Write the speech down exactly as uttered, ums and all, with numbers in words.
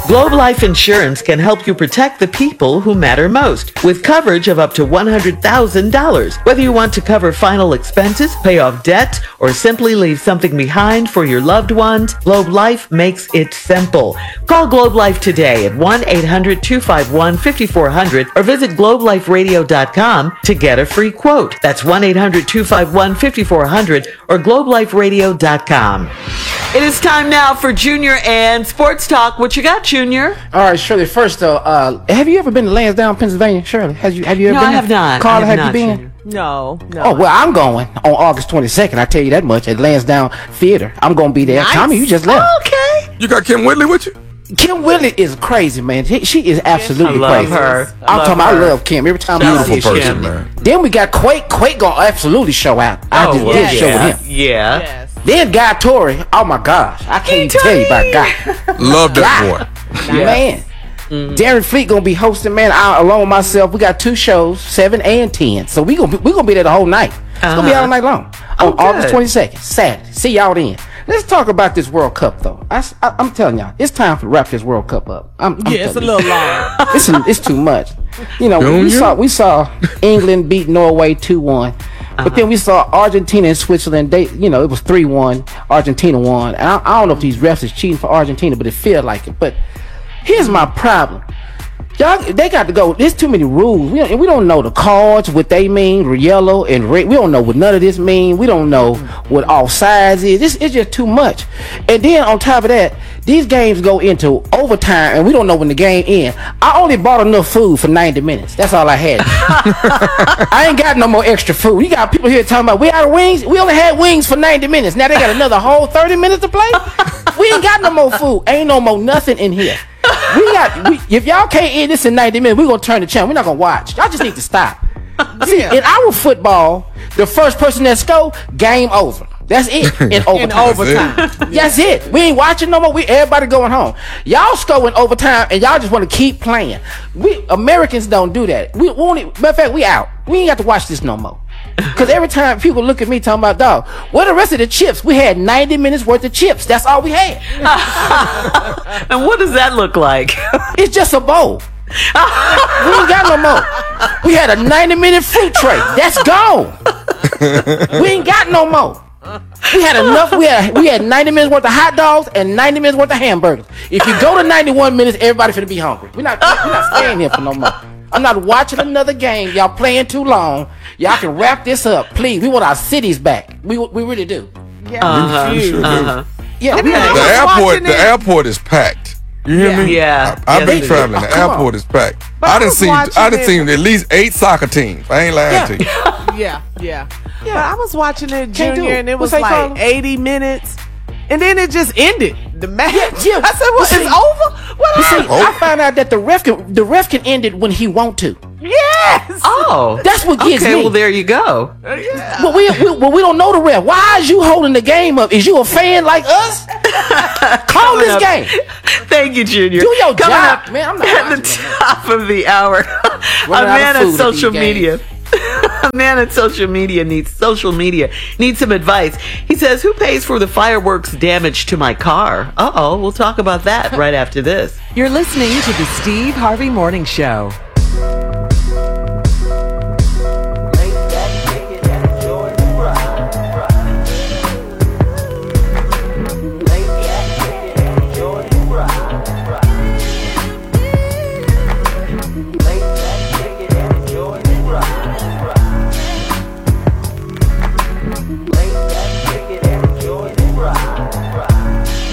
Globe Life Insurance can help you protect the people who matter most with coverage of up to one hundred thousand dollars. Whether you want to cover final expenses, pay off debt, or simply leave something behind for your loved ones, Globe Life makes it simple. Call Globe Life today at one eight hundred two five one five four zero zero or visit globe life radio dot com to get a free quote. That's one eight hundred two five one five four zero zero or globe life radio dot com. It is time now for Junior and Sports Talk. What you got, Junior? All right, Shirley. First, though, uh, have you ever been to Lansdowne, Pennsylvania, Shirley? Has you have you ever no, been? I have there? not. Carla, I have, have not, you been? Junior. No, no. Oh well, I'm going on August twenty-second. I tell you that much at Lansdowne Theater. I'm going to be there. Nice. Tommy, you just left. Okay. You got Kim Whitley with you? Kim Whitley is crazy, man. She, she is absolutely I love crazy. her. I'm Love talking about, I her. love Kim. Every time I see Beautiful her, she- person, man. Then we got Quake. Quake gonna absolutely show out. I Oh, just well, did show yeah. with him. Yeah. Yes. Then Guy Torrey. Oh my gosh, I can't even tell you about Guy. Love that boy. Man. Darren Fleet gonna be hosting, man. I along with myself, we got two shows, seven and ten. So we gonna be, we gonna be there the whole night. It's gonna be Uh-huh. all night long Oh, on August good. twenty-second, Saturday. See y'all then. Let's talk about this World Cup though. I, am telling y'all, it's time to wrap this World Cup up. I'm, I'm Yeah, it's a telling you. little long. It's, it's too much. You know, we Junior? saw we saw England beat Norway two one. But then we saw Argentina and Switzerland. They, you know, it was three one. Argentina won. And I, I don't know if these refs is cheating for Argentina, but it feels like it. But here's my problem. Y'all, they got to go. There's too many rules. We don't, we don't know the cards, what they mean, yellow and red. We don't know what none of this mean. We don't know what all sides is. This it's just too much. And then on top of that, these games go into overtime, and we don't know when the game ends. I only bought enough food for ninety minutes. That's all I had. I ain't got no more extra food. You got people here talking about we out of wings. We only had wings for ninety minutes. Now they got another whole thirty minutes to play. We ain't got no more food. Ain't no more nothing in here. We got. We, if y'all can't end this in ninety minutes, we gonna turn the channel. We're not gonna watch. Y'all just need to stop. See, in our football, the first person that score, game over. That's it. In overtime. In overtime. That's it. We ain't watching no more. We everybody going home. Y'all score in overtime, and y'all just want to keep playing. We Americans don't do that. We won't. e- Matter of fact, we out. We ain't got to watch this no more. Because every time people look at me talking about, dog, where the rest of the chips? We had ninety minutes worth of chips. That's all we had. And what does that look like? It's just a bowl. We ain't got no more. We had a ninety minute fruit tray. That's gone. We ain't got no more. We had enough. We had we had ninety minutes worth of hot dogs and ninety minutes worth of hamburgers. If you go to ninety-one minutes, everybody finna be hungry. We're not we're not staying here for no more. I'm not watching another game. Y'all playing too long. Y'all can wrap this up, please. We want our cities back. We we really do. Uh-huh. You sure do. Uh-huh. Yeah, we The I was airport, watching the it. airport is packed. You hear Yeah. me? Yeah. I, I've Yes, been it is. traveling. The Oh, come airport on. is packed. But I I done was seen, I watching done it. seen at least eight soccer teams. I ain't lying Yeah. to you. Yeah, yeah. But I was watching it, Can't do Junior, it. and it What's was that, like Carla? eighty minutes, and then it just ended. The match. yeah. I said, "What? You It's see- over? What You see, happened?" I found out that the ref can the ref can end it when he want to. Yes. Oh. That's what gets okay, me. well, there you go. Yeah. But we, we, well, we don't know the ref. Why is you holding the game up? Is you a fan like us? Call this up. game. Thank you, Junior. Do your Coming job. up Man, I'm not at the watching top of the hour. A Running out man of at food at social these media. A man at social media needs social media needs some advice. He says, "Who pays for the fireworks damage to my car?" Uh oh, we'll talk about that right after this. You're listening to the Steve Harvey Morning Show.